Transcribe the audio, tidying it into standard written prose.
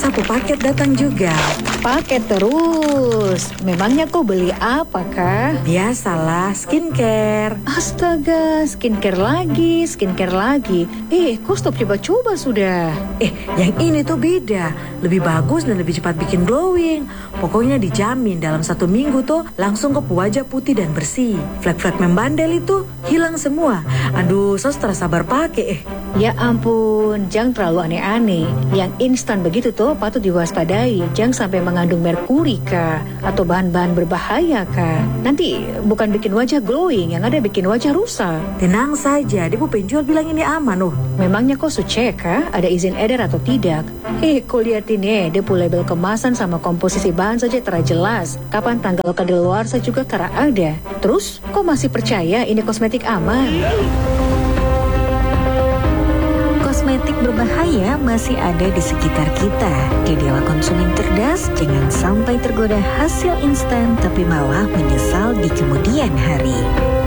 sapu paket datang juga. Paket terus. Memangnya kau beli apa, Kak? Biasalah, skincare. Astaga, skincare lagi. Kau stop coba-coba sudah. Yang ini tuh beda. Lebih bagus dan lebih cepat bikin glowing. Pokoknya dijamin dalam 1 minggu tuh langsung ke wajah putih dan bersih. Flek-flek membandel itu hilang semua. Aduh, sos terasa sabar pakai. Ya ampun, jangan terlalu aneh-aneh. Yang instan begitu tuh patut diwaspadai. Jangan sampai mengandung merkuri, Kak. Atau bahan-bahan berbahaya, Kak. Nanti bukan bikin wajah glowing, yang ada bikin wajah rusak. Tenang saja, debu penjual bilang ini aman. Memangnya kau cek, Kak? Ada izin edar atau tidak? Kau lihat ini, debu label kemasan sama komposisi bahan saja jelas. Kapan tanggal kadaluarsa juga tara ada. Terus, kau masih percaya ini kosmetik aman? Kosmetik berbahaya masih ada di sekitar kita. Jadilah konsumen cerdas, jangan sampai tergoda hasil instan tapi malah menyesal di kemudian hari.